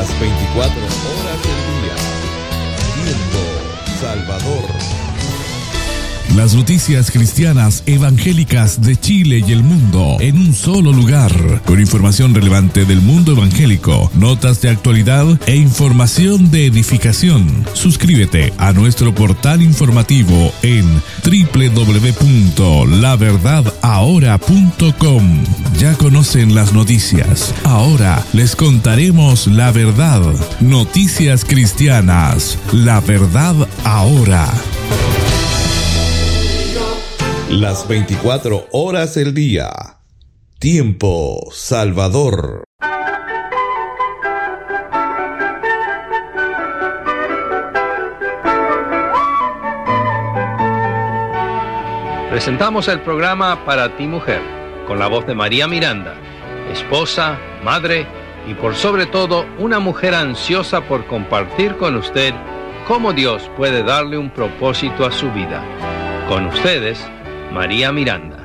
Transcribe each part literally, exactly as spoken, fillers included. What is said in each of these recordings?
Las veinticuatro horas del día. Tiempo Salvador. Las noticias cristianas evangélicas de Chile y el mundo en un solo lugar, con información relevante del mundo evangélico, notas de actualidad e información de edificación. Suscríbete a nuestro portal informativo en doble u doble u doble u punto la verdad ahora punto com. Ya conocen las noticias. Ahora les contaremos la verdad. Noticias cristianas. La verdad ahora. Las veinticuatro horas del día. Tiempo Salvador. Presentamos el programa Para ti, mujer, con la voz de María Miranda, esposa, madre y por sobre todo una mujer ansiosa por compartir con usted cómo Dios puede darle un propósito a su vida. Con ustedes, María Miranda.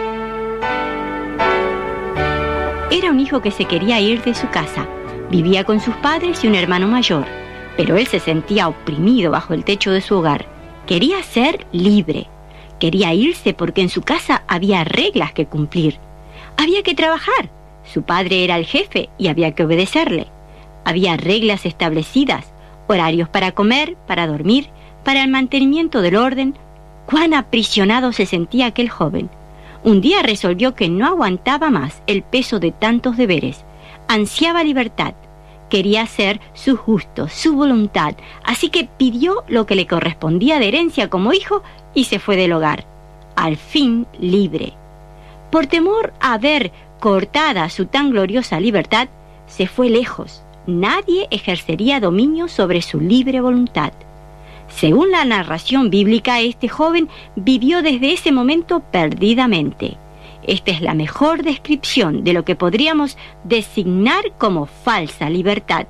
Era un hijo que se quería ir de su casa. Vivía con sus padres y un hermano mayor, pero él se sentía oprimido bajo el techo de su hogar. Quería ser libre. Quería irse porque en su casa había reglas que cumplir. Había que trabajar. Su padre era el jefe y había que obedecerle. Había reglas establecidas, horarios para comer, para dormir, para el mantenimiento del orden. Cuán aprisionado se sentía aquel joven. Un día resolvió que no aguantaba más el peso de tantos deberes. Ansiaba libertad. Quería hacer sus gustos, su voluntad. Así que pidió lo que le correspondía de herencia como hijo y se fue del hogar. Al fin libre. Por temor a ver cortada su tan gloriosa libertad, se fue lejos. Nadie ejercería dominio sobre su libre voluntad. Según la narración bíblica, este joven vivió desde ese momento perdidamente. Esta es la mejor descripción de lo que podríamos designar como falsa libertad.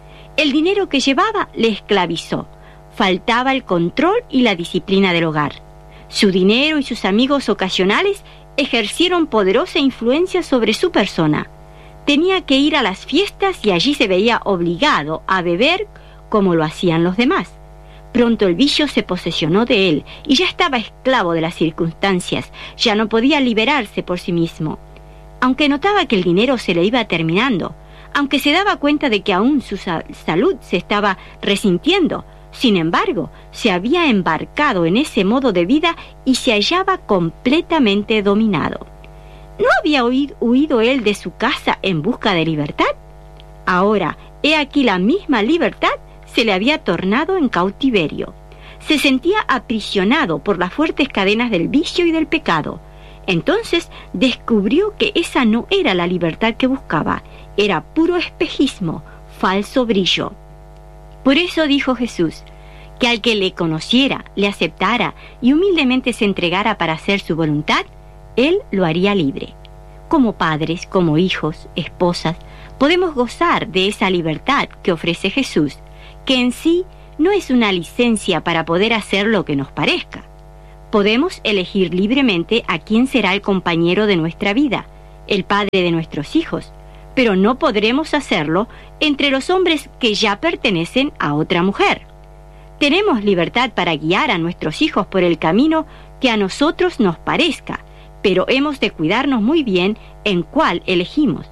El dinero que llevaba le esclavizó. Faltaba el control y la disciplina del hogar. Su dinero y sus amigos ocasionales ejercieron poderosa influencia sobre su persona. Tenía que ir a las fiestas y allí se veía obligado a beber como lo hacían los demás. Pronto el vicio se posesionó de él y ya estaba esclavo de las circunstancias, ya no podía liberarse por sí mismo. Aunque notaba que el dinero se le iba terminando, aunque se daba cuenta de que aún su sa- salud se estaba resintiendo, sin embargo, se había embarcado en ese modo de vida y se hallaba completamente dominado. ¿No había huido, huido él de su casa en busca de libertad? Ahora, he aquí la misma libertad se le había tornado en cautiverio. Se sentía aprisionado por las fuertes cadenas del vicio y del pecado. Entonces descubrió que esa no era la libertad que buscaba, era puro espejismo, falso brillo. Por eso dijo Jesús, que al que le conociera, le aceptara y humildemente se entregara para hacer su voluntad, Él lo haría libre. Como padres, como hijos, esposas, podemos gozar de esa libertad que ofrece Jesús, que en sí no es una licencia para poder hacer lo que nos parezca. Podemos elegir libremente a quién será el compañero de nuestra vida, el padre de nuestros hijos, pero no podremos hacerlo entre los hombres que ya pertenecen a otra mujer. Tenemos libertad para guiar a nuestros hijos por el camino que a nosotros nos parezca, pero hemos de cuidarnos muy bien en cuál elegimos.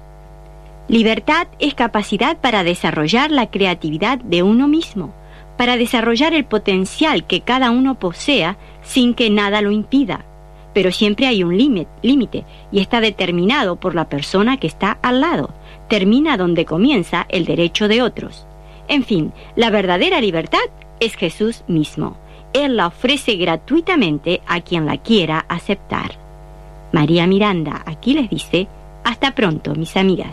Libertad es capacidad para desarrollar la creatividad de uno mismo, para desarrollar el potencial que cada uno posea sin que nada lo impida. Pero siempre hay un límite y está determinado por la persona que está al lado. Termina donde comienza el derecho de otros. En fin, la verdadera libertad es Jesús mismo. Él la ofrece gratuitamente a quien la quiera aceptar. María Miranda aquí les dice, hasta pronto, mis amigas.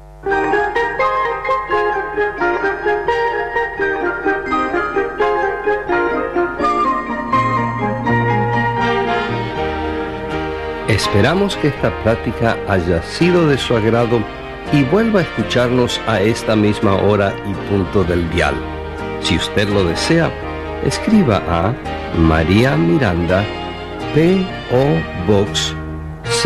Esperamos que esta plática haya sido de su agrado y vuelva a escucharnos a esta misma hora y punto del dial. Si usted lo desea, escriba a María Miranda, P O Box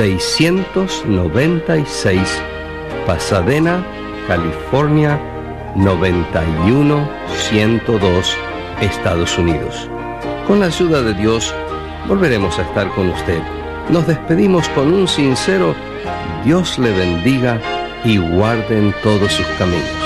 seiscientos noventa y seis, Pasadena, California noventa y uno, ciento dos, Estados Unidos. Con la ayuda de Dios, volveremos a estar con usted. Nos despedimos con un sincero Dios le bendiga y guarde en todos sus caminos.